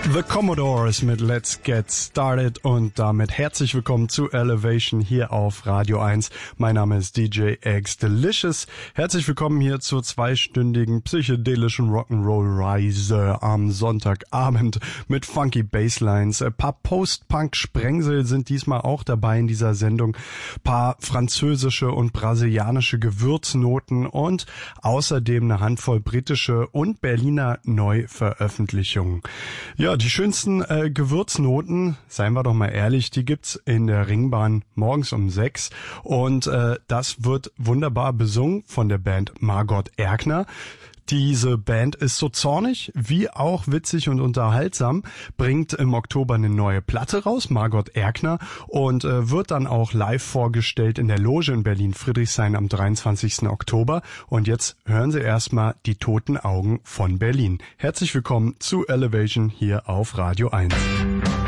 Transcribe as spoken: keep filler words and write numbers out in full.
The Commodores mit Let's Get Started und damit herzlich willkommen zu Elevation hier auf Radio eins. Mein Name ist D J X Delicious. Herzlich willkommen hier zur zweistündigen psychedelischen Rock'n'Roll-Reise am Sonntagabend mit funky Basslines. Ein paar Post-Punk-Sprengsel sind diesmal auch dabei in dieser Sendung. Ein paar französische und brasilianische Gewürznoten und außerdem eine Handvoll britische und Berliner Neuveröffentlichungen. Ja, die schönsten äh, Gewürznoten, seien wir doch mal ehrlich, die gibt's in der Ringbahn morgens um sechs und äh, das wird wunderbar besungen von der Band Margot Erkner. Diese Band ist so zornig wie auch witzig und unterhaltsam, bringt im Oktober eine neue Platte raus, Margot Erkner, und äh, wird dann auch live vorgestellt in der Loge in Berlin-Friedrichshain am dreiundzwanzigsten Oktober. Und jetzt hören Sie erstmal die Toten Augen von Berlin. Herzlich willkommen zu Elevation hier auf Radio eins.